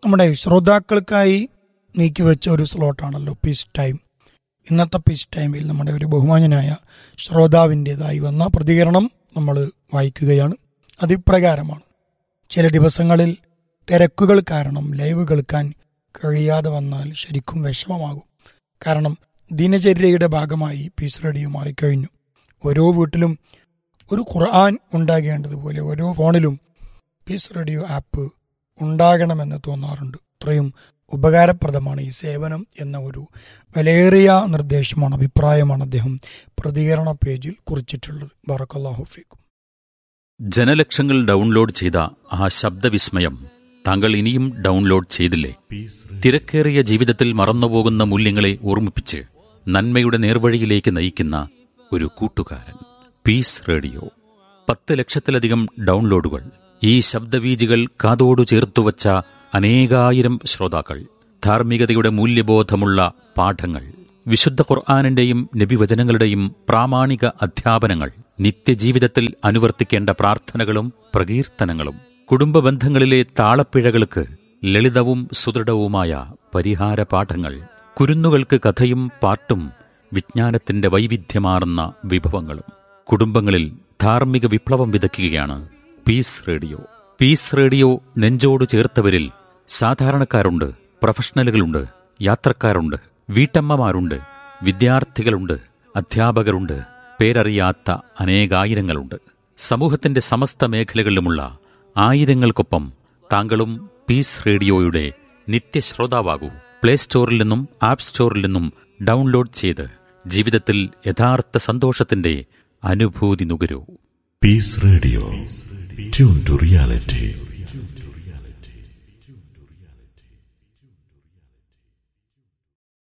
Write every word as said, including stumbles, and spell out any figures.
നമ്മുടെ ശ്രോതാക്കൾക്കായി നീക്കിവെച്ച ഒരു സ്ലോട്ടാണല്ലോ piece time. ഇന്നത്തെ പീസ് ടൈമിൽ നമ്മുടെ ഒരു ബഹുമാന്യനായ ശ്രോതാവിൻ്റെതായി വന്ന പ്രതികരണം നമ്മൾ വായിക്കുകയാണ്. അതിപ്രകാരമാണ്: ചില ദിവസങ്ങളിൽ തിരക്കുകൾ കാരണം ലൈവ് കേൾക്കാൻ കഴിയാതെ വന്നാൽ ശരിക്കും വിഷമമാകും. കാരണം ദിനചര്യയുടെ ഭാഗമായി പീസ് റേഡിയോ മാറിക്കഴിഞ്ഞു. ഓരോ വീട്ടിലും ഒരു ഖുർആൻ ഉണ്ടാകേണ്ടതുപോലെ ഓരോ ഫോണിലും പീസ് റേഡിയോ ആപ്പ് ഉണ്ടാകണമെന്ന് തോന്നാറുണ്ട്. അത്രയും ഉപകാരപ്രദമാണ് ഈ സേവനം എന്ന ഒരു വിലയേറിയ നിർദ്ദേശമാണ്, അഭിപ്രായമാണ് അദ്ദേഹം പ്രതികരണ പേജിൽ കുറിച്ചിട്ടുള്ളത്. ബറക്കല്ലാഹു ഫീക്കും. ജനലക്ഷങ്ങൾ ഡൗൺലോഡ് ചെയ്ത ആ ശബ്ദവിസ്മയം താങ്കൾ ഇനിയും ഡൗൺലോഡ് ചെയ്തില്ലേ? തിരക്കേറിയ ജീവിതത്തിൽ മറന്നുപോകുന്ന മൂല്യങ്ങളെ ഓർമ്മിപ്പിച്ച് നന്മയുടെ നേർവഴിയിലേക്ക് നയിക്കുന്ന ഒരു കൂട്ടുകാരൻ. Piece radio. പത്ത് ലക്ഷത്തിലധികം ഡൗൺലോഡുകൾ. ഈ ശബ്ദവീജികൾ കാതോടു ചേർത്തുവച്ച അനേകായിരം ശ്രോതാക്കൾ. ധാർമ്മികതയുടെ മൂല്യബോധമുള്ള പാഠങ്ങൾ, വിശുദ്ധ ഖുർആനിന്റെയും നബിവചനങ്ങളുടെയും പ്രാമാണിക അധ്യാപനങ്ങൾ, നിത്യജീവിതത്തിൽ അനുവർത്തിക്കേണ്ട പ്രാർത്ഥനകളും പ്രകീർത്തനങ്ങളും, കുടുംബ ബന്ധങ്ങളിലെ താളപ്പിഴകൾക്ക് ലളിതവും സുദൃഢവുമായ പരിഹാര പാഠങ്ങൾ, കുരുന്നുകൾക്ക് കഥയും പാട്ടും വിജ്ഞാനത്തിന്റെ വൈവിധ്യമാർന്ന വിഭവങ്ങളും. കുടുംബങ്ങളിൽ ധാർമ്മിക വിപ്ലവം വിതയ്ക്കുകയാണ് പീസ് റേഡിയോ. പീസ് റേഡിയോ നെഞ്ചോട് ചേർത്തവരിൽ സാധാരണക്കാരുണ്ട്, പ്രൊഫഷണലുകളുണ്ട്, യാത്രക്കാരുണ്ട്, വീട്ടമ്മമാരുണ്ട്, വിദ്യാർത്ഥികളുണ്ട്, അധ്യാപകരുണ്ട്, പേരറിയാത്ത അനേകായിരങ്ങളുണ്ട്. സമൂഹത്തിന്റെ സമസ്ത മേഖലകളിലുമുള്ള ആയിരങ്ങൾക്കൊപ്പം താങ്കളും പീസ് റേഡിയോയുടെ നിത്യശ്രോതാവാകൂ. പ്ലേ സ്റ്റോറിൽ നിന്നും ആപ്പ് സ്റ്റോറിൽ നിന്നും ഡൗൺലോഡ് ചെയ്ത് ജീവിതത്തിൽ യഥാർത്ഥ സന്തോഷത്തിന്റെ അനുഭൂതി നുകരൂ. Piece radio, tune to reality.